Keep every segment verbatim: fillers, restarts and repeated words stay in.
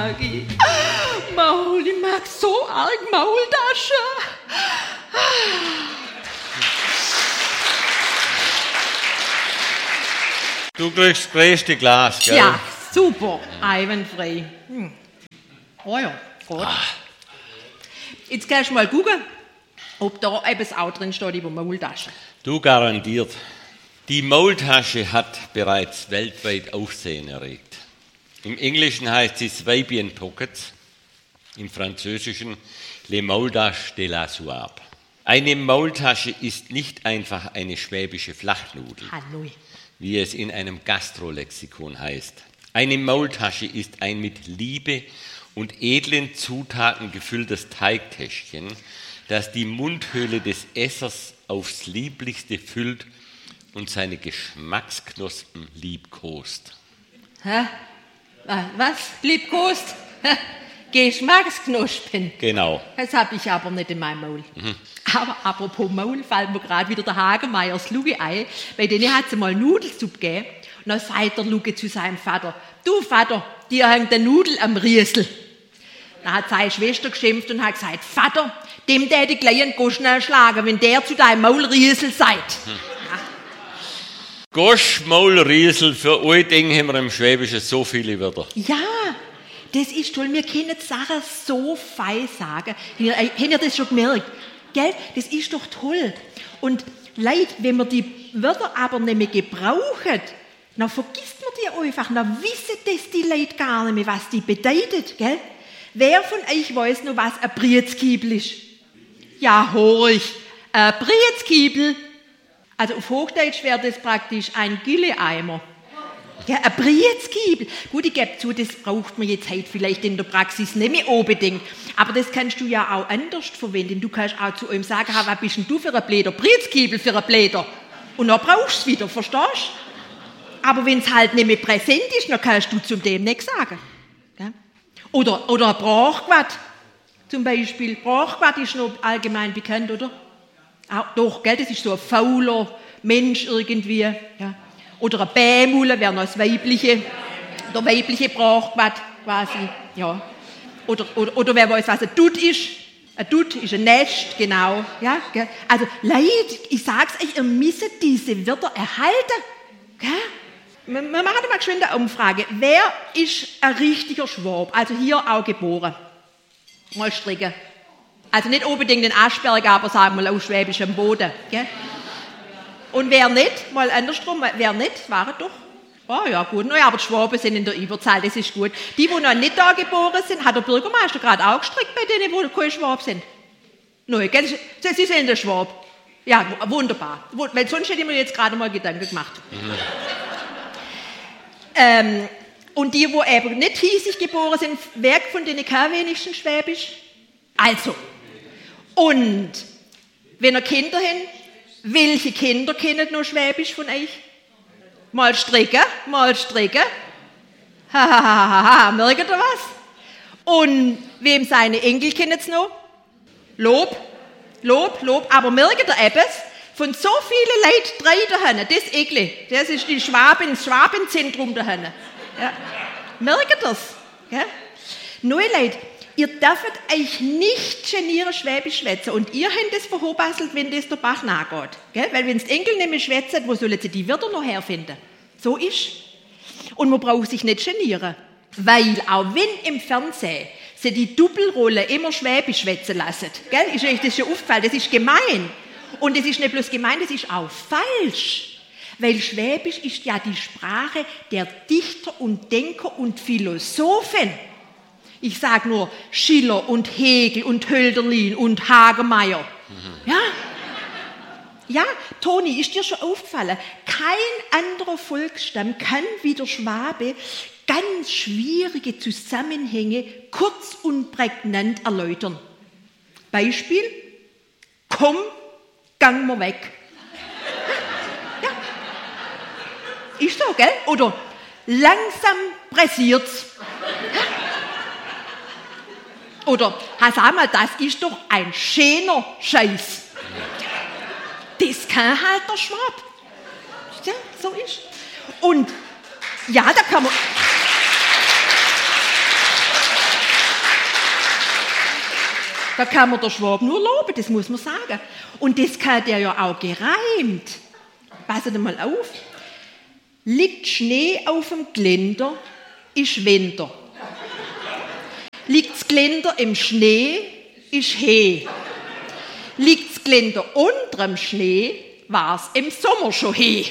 Hagi. Maul, ich mag so arg Maultasche. Du kriegst das größte Glas, gell? Ja, super, einwandfrei. Hm. Oh ja, gut. Jetzt kannst du mal gucken, ob da etwas auch drin steht über Maultasche. Du garantiert. Die Maultasche hat bereits weltweit Aufsehen erregt. Im Englischen heißt sie Swabian Pockets, im Französischen Les Maultaches de la Souabe. Eine Maultasche ist nicht einfach eine schwäbische Flachnudel, Hallo. wie es in einem Gastrolexikon heißt. Eine Maultasche ist ein mit Liebe und edlen Zutaten gefülltes Teigtäschchen, das die Mundhöhle des Essers aufs Lieblichste füllt und seine Geschmacksknospen liebkost. Hä? Was? Liebkost? Geschmacksknospen? Genau. Das habe ich aber nicht in meinem Maul. Mhm. Aber apropos Maul, fällt mir gerade wieder der Hagemeyers Luge ein. Bei denen hat es mal Nudelsuppe gegeben. Und dann sagt der Luge zu seinem Vater: Du Vater, dir hängt eine Nudel am Riesel. Dann hat seine Schwester geschimpft und hat gesagt: Vater, dem täte ich gleich einen Goschen erschlagen, wenn der zu deinem Maulriesel seid. Hm. Gosch, Maulriesel, für euch Dinge haben wir im Schwäbischen so viele Wörter. Ja, das ist toll. Wir können die Sachen so fein sagen. Habt ihr das schon gemerkt? Gell? Das ist doch toll. Und Leute, wenn wir die Wörter aber nicht mehr gebrauchen, dann vergisst man die einfach. Dann wissen das die Leute gar nicht mehr, was die bedeutet. Gell? Wer von euch weiß noch, was ein Briezkiebel ist? Ja, horch. Ein Briezkiebel. Also auf Hochdeutsch wäre das praktisch ein Gilleeimer. Ja, ein Briezkiebel. Gut, ich gebe zu, das braucht man jetzt halt vielleicht in der Praxis nicht mehr unbedingt. Aber das kannst du ja auch anders verwenden. Du kannst auch zu ihm sagen: was bist denn du für ein Bläder? Briezkiebel für ein Bläder. Und dann brauchst du es wieder, verstehst du? Aber wenn es halt nicht mehr präsent ist, dann kannst du zu dem nichts sagen. Ja? Oder, oder ein Brachquat zum Beispiel. Brachquat ist noch allgemein bekannt, oder? Auch, doch, gell, das ist so ein fauler Mensch irgendwie. Ja. Oder ein Bämulle wäre noch das weibliche, der weibliche Brachquat quasi. Ja. Oder, oder, oder wer weiß, was ein Dutt ist. Ein Dutt ist ein Nest, genau. Ja, gell. Also Leute, ich sag's euch, ihr müsst diese Wörter erhalten. Gell? Wir, wir machen mal geschwind eine Umfrage. Wer ist ein richtiger Schwab? Also hier auch geboren. Mal stricken. Also nicht unbedingt in Aschberg, aber sagen wir mal auf schwäbischem Boden. Gell? Und wer nicht, mal andersrum, wer nicht, waren doch. Oh ja, gut. Naja, aber die Schwaben sind in der Überzahl, das ist gut. Die, die noch nicht da geboren sind, hat der Bürgermeister gerade auch gestrickt bei denen, die keine Schwab sind. Nein, gell? Sie sind der Schwab. Ja, wunderbar. Weil sonst hätte ich mir jetzt gerade mal Gedanken gemacht. Mhm. ähm, und die, die eben nicht hiesig geboren sind, wer von denen kann wenigstens Schwäbisch? Also. Und wenn ihr Kinder habt, welche Kinder kennen noch Schwäbisch von euch? Mal stricken, mal stricken. Hahaha, merkt ihr was? Und wem seine Enkel kennen es noch? Lob, Lob, Lob. Aber merkt ihr etwas? Von so vielen Leuten drei daheim, das Ekle, das ist die Schwaben, das Schwabenzentrum daheim. Ja. Merkt ihr das? Ja? Neue Leute. Ihr dürft euch nicht genieren, Schwäbisch schwätzen. Und ihr habt das verhobasselt, wenn das der Bach nachgeht. Gell? Weil wenn die Enkel nicht mehr schwätzen, wo sollen sie die Wörter noch herfinden? So ist. Und man braucht sich nicht genieren. Weil auch wenn im Fernsehen sie die Doppelrolle immer Schwäbisch schwätzen lassen, gell? Ist euch das schon aufgefallen? Das ist gemein. Und das ist nicht bloß gemein, das ist auch falsch. Weil Schwäbisch ist ja die Sprache der Dichter und Denker und Philosophen. Ich sage nur Schiller und Hegel und Hölderlin und Hagemeyer. Mhm. Ja? Ja, Toni, ist dir schon aufgefallen? Kein anderer Volksstamm kann wie der Schwabe ganz schwierige Zusammenhänge kurz und prägnant erläutern. Beispiel: Komm, gang mal weg. Ja. Ist so, gell? Oder langsam pressiert's. Oder, sag mal, das ist doch ein schöner Scheiß. Das kann halt der Schwab. Ja, so ist. Und, ja, da kann man... Da kann man der Schwab nur loben, das muss man sagen. Und das kann der ja auch gereimt. Passet mal auf. Liegt Schnee auf dem Geländer, ist Winter. Liegt das Geländer im Schnee, ist He. Liegt das Geländer unter dem Schnee, war's im Sommer schon He.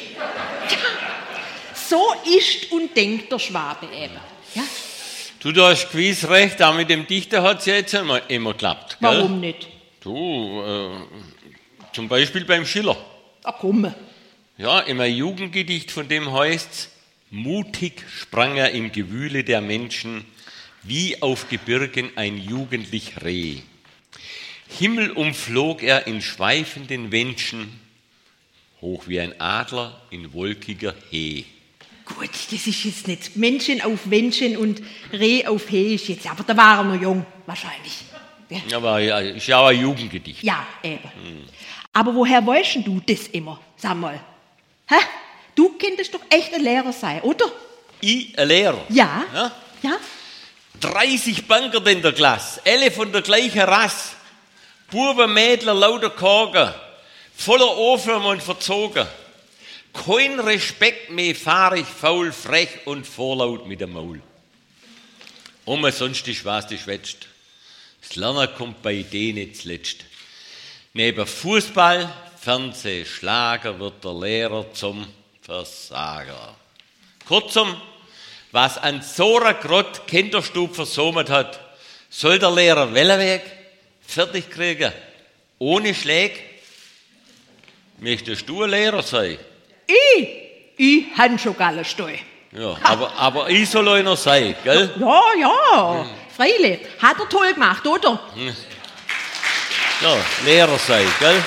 So ist und denkt der Schwabe eben. Ja? Du, du hast gewiss recht, auch mit dem Dichter hat es ja jetzt immer, immer geklappt. Gell? Warum nicht? Du, äh, zum Beispiel beim Schiller. Ach komm. Ja, im Jugendgedicht von dem heißt's: Mutig sprang er im Gewühle der Menschen, wie auf Gebirgen ein jugendlich Reh. Himmel umflog er in schweifenden Wendschen, hoch wie ein Adler in wolkiger Hee. Gut, das ist jetzt nicht Menschen auf Menschen und Reh auf He ist jetzt, aber da war er noch jung, wahrscheinlich. Ja. Aber ja, ist ja auch ein Jugendgedicht. Ja, eben. Hm. Aber woher weißt du das immer? Sag mal. Hä? Du könntest doch echt ein Lehrer sein, oder? Ich, ein Lehrer? Ja. Ja? Ja. dreißig Banker in der Klasse, alle von der gleichen Rasse. Buben, Mädler, lauter Korgen, voller Ohrwürmer und verzogen. Kein Respekt mehr, fahrig, faul, frech und vorlaut mit dem Maul. Umsonst ist was du schwätzt. Das Lernen kommt bei denen zuletzt. Neben Fußball, Fernseh, Schlager wird der Lehrer zum Versager. Kurzum, was an so einer Grott Kinderstube versäumt hat, soll der Lehrer Wellenweg fertig kriegen, ohne Schläge. Möchtest du ein Lehrer sein? Ich? Ich habe schon Gallensteu. Ja, aber, aber ich soll einer sein, gell? Ja, ja, hm. Freilich. Hat er toll gemacht, oder? Hm. Ja, Lehrer sein, gell?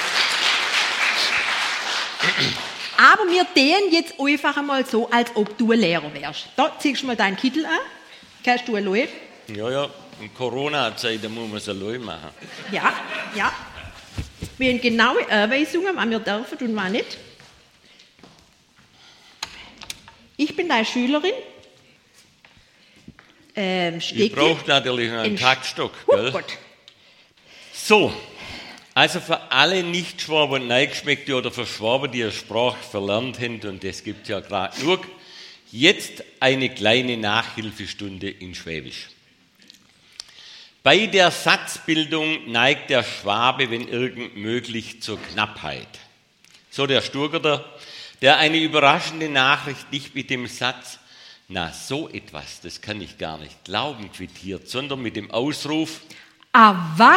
Aber wir tun jetzt einfach einmal so, als ob du ein Lehrer wärst. Da ziehst du mal deinen Kittel an. Kannst du allein? Ja, ja, in Corona-Zeit muss man es allein machen. Ja, ja. Wir haben genaue Anweisungen, was wir dürfen und was nicht. Ich bin deine Schülerin. Ähm, ich brauche natürlich einen Taktstock, gell? Oh Gott. So, also für alle Nicht-Schwaben und Neigeschmeckte oder für Schwaben, die eine Sprache verlernt haben, und das gibt es ja gerade genug, jetzt eine kleine Nachhilfestunde in Schwäbisch. Bei der Satzbildung neigt der Schwabe, wenn irgend möglich, zur Knappheit. So der Sturgerter, der eine überraschende Nachricht nicht mit dem Satz „Na, so etwas, das kann ich gar nicht glauben" quittiert, sondern mit dem Ausruf „Aber?"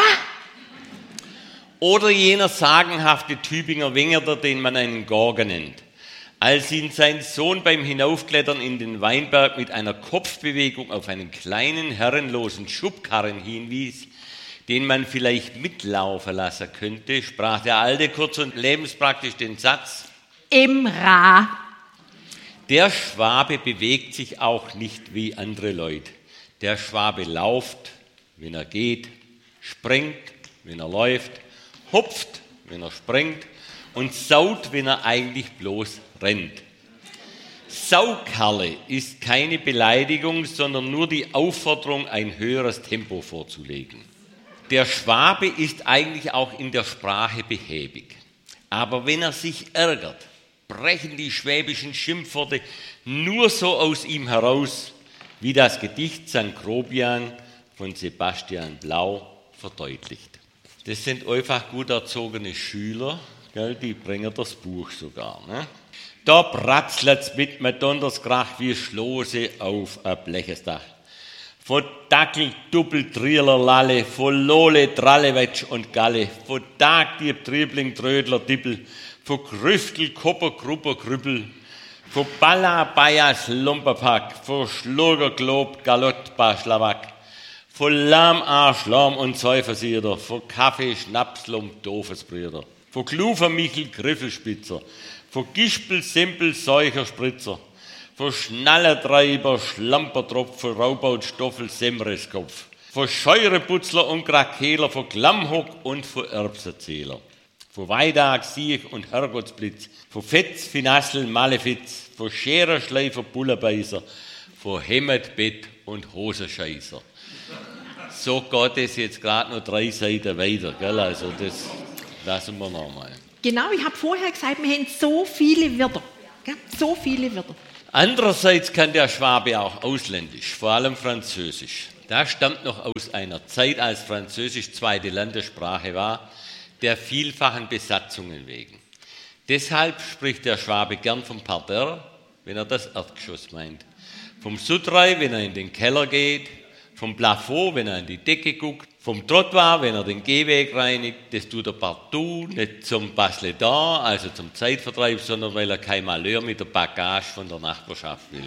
Oder jener sagenhafte Tübinger Wengerter, den man einen Gorger nennt, als ihn sein Sohn beim Hinaufklettern in den Weinberg mit einer Kopfbewegung auf einen kleinen, herrenlosen Schubkarren hinwies, den man vielleicht mitlaufen lassen könnte, sprach der Alte kurz und lebenspraktisch den Satz: Im Ra. Der Schwabe bewegt sich auch nicht wie andere Leute. Der Schwabe lauft, wenn er geht, springt, wenn er läuft, hupft, wenn er springt und saut, wenn er eigentlich bloß rennt. Saukerle ist keine Beleidigung, sondern nur die Aufforderung, ein höheres Tempo vorzulegen. Der Schwabe ist eigentlich auch in der Sprache behäbig. Aber wenn er sich ärgert, brechen die schwäbischen Schimpfworte nur so aus ihm heraus, wie das Gedicht Sankt Grobian von Sebastian Blau verdeutlicht. Das sind einfach gut erzogene Schüler, gell, die bringen das Buch sogar. Ne? Da bratzlet's mit mit Donnerskrach wie Schlose auf ein bleches Dach. Von Dackel, Duppel, Trieler, Lalle, von Lole, Trallewetsch und Galle, von Tagdieb, Triebling, Trödler, Dippel, von Grüftel, Kopper, Krupper, Krüppel, von Balla, Bayas, Lumperpack, von Schlurger, Glob, Galott, Baschlawak, von Lahm, Arsch, Lahm und Säufersieder, von Kaffee, Schnaps, Lump, Doofesbrüder, von Klufer, Michel, Griffelspitzer, von Gispel, Sempel, Seucherspritzer, von Schnallentreiber, Schlamperdropf, von Raubaut, Stoffel, Semreskopf, von Scheureputzler und Krakeler, von Klammhock und von Erbserzähler, von Weidag, Sieg und Herrgottsblitz, von Fetz, Finassel, Malefiz, von Schererschleifer, Bullerbeißer, von Hemmetbett und Hosenscheißer. so geht es jetzt gerade noch drei Seiten weiter, gell? Also das lassen wir nochmal. Genau, ich habe vorher gesagt, wir haben so viele Wörter. Gell? So viele Wörter. Andererseits kann der Schwabe auch ausländisch, vor allem Französisch. Das stammt noch aus einer Zeit, als Französisch zweite Landessprache war, der vielfachen Besatzungen wegen. Deshalb spricht der Schwabe gern vom Parterre, wenn er das Erdgeschoss meint, vom Souterrain, wenn er in den Keller geht, vom Plafond, wenn er an die Decke guckt, vom Trottoir, wenn er den Gehweg reinigt. Das tut er partout, nicht zum Passeldon, also zum Zeitvertreib, sondern weil er kein Malheur mit der Bagage von der Nachbarschaft will.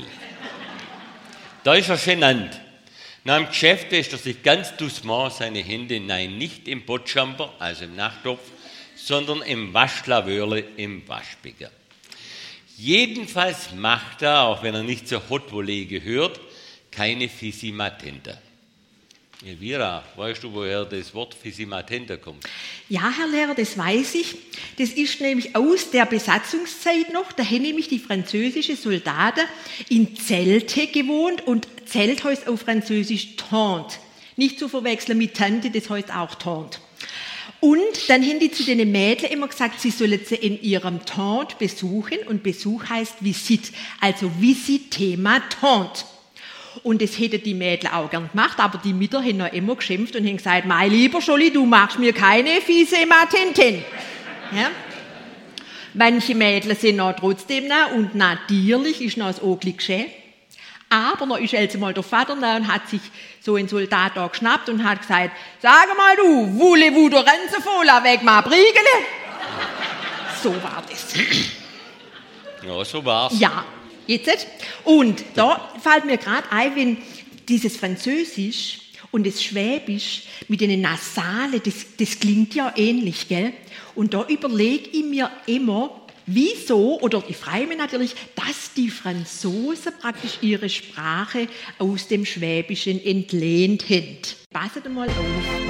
Da ist er genannt. Nach dem Geschäft wäscht er sich ganz doucement seine Hände, nein, nicht im Potschamper, also im Nachttopf, sondern im Waschlaveurle, im Waschbecken. Jedenfalls macht er, auch wenn er nicht zur Haute Volée gehört, keine Fisimatenta. Elvira, weißt du, woher das Wort Fisimatenta kommt? Ja, Herr Lehrer, das weiß ich. Das ist nämlich aus der Besatzungszeit noch. Da haben nämlich die französischen Soldaten in Zelte gewohnt und Zelt heißt auf Französisch Tente. Nicht zu verwechseln mit Tante, das heißt auch Tente. Und dann haben die zu den Mädchen immer gesagt, sie sollen sie in ihrem Tente besuchen. Und Besuch heißt Visite, also Visite ma Tente. Und das hätten die Mädchen auch gern gemacht, aber die Mütter haben noch immer geschimpft und haben gesagt, mein lieber Scholli, du machst mir keine fiese Matenten. Ja? Manche Mädchen sind noch trotzdem noch und natürlich ist noch das Ogli geschehen. Aber noch ist also mal der Vater da und hat sich so einen Soldat da geschnappt und hat gesagt, sag mal du, voulez-vous de Rensefohl avec ma Briegele? So war das. Ja, so war's. Ja. Jetzt. Und da fällt mir gerade ein, wenn dieses Französisch und das Schwäbisch mit den Nasalen, das, das klingt ja ähnlich, gell? Und da überlege ich mir immer, wieso, oder ich frage mich natürlich, dass die Franzosen praktisch ihre Sprache aus dem Schwäbischen entlehnt haben. Passet mal auf.